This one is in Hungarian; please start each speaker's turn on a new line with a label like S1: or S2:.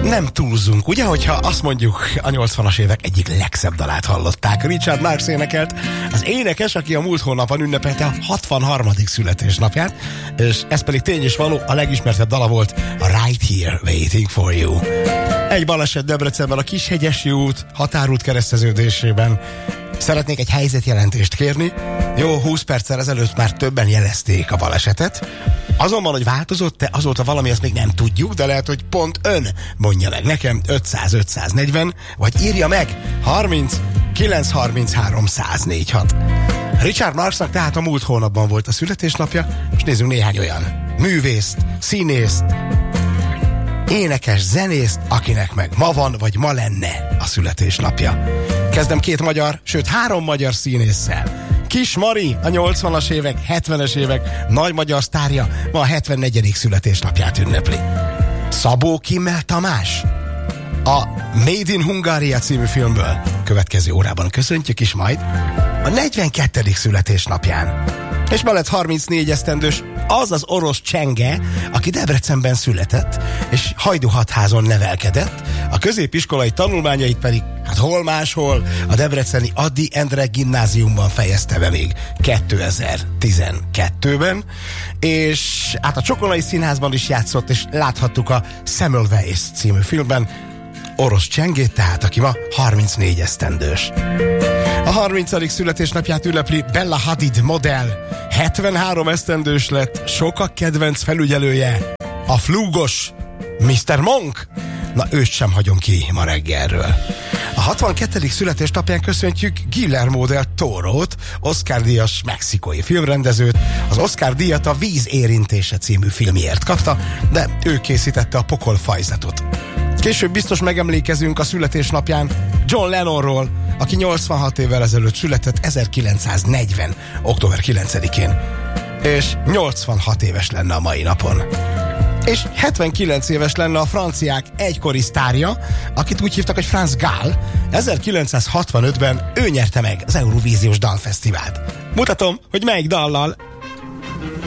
S1: nem túlzunk, ugye, hogyha azt mondjuk, a 80-as évek egyik legszebb dalát hallották. Richard Marx énekelt, az énekes, aki a múlt hónapban ünnepelte a 63. születésnapját, és ez pedig tény és való, a legismertebb dala volt a Right Here Waiting for You. Egy baleset Debrecenben a Kishegyesi út határút kereszteződésében. Szeretnék egy helyzetjelentést kérni. Jó, 20 perccel ezelőtt már többen jelezték a balesetet. Azonban, hogy változott-e, azóta valami, ezt még nem tudjuk, de lehet, hogy pont ön mondja meg nekem 500-540, vagy írja meg 30 933 104.6. Richard Marxnak tehát a múlt hónapban volt a születésnapja, és nézzünk néhány olyan művészt, színészt, énekes, zenészt, akinek meg ma van, vagy ma lenne a születésnapja. Kezdem 2 magyar, sőt 3 magyar színésszel. Kis Mari, a 80-as évek, 70-es évek nagy magyar sztárja, ma a 74. születésnapját ünnepli. Szabó Kimmel Tamás, a Made in Hungaria című filmből következő órában köszöntjük is majd a 42. születésnapján. És mellett 34 esztendős az az orosz csenge, aki Debrecenben született, és Hajdúhatházon nevelkedett, a középiskolai tanulmányait pedig, hát hol máshol, a debreceni Ady Endre gimnáziumban fejezte be még 2012-ben, és hát a Csokonai Színházban is játszott, és láthattuk a Semmelweis című filmben orosz csengét, tehát aki ma 34 esztendős. A 30. születésnapját ünnepli Bella Hadid modell, 73 esztendős lett, sokak kedvenc felügyelője, a flúgos Mr. Monk. Na, őt sem hagyom ki ma reggelről. A 62. születésnapján köszöntjük Guillermo del Torót, Oscar-díjas mexikói filmrendezőt. Az Oscar-díjat a Víz érintése című filmért kapta, de ő készítette a Pokol fajzatot. Később biztos megemlékezünk a születésnapján John Lennonról, aki 86 évvel ezelőtt született 1940. október 9-én, és 86 éves lenne a mai napon. És 79 éves lenne a franciák egykori sztárja, akit úgy hívtak, hogy Franz Gall. 1965-ben ő nyerte meg az Eurovíziós Dalfesztivált. Mutatom, hogy melyik dallal.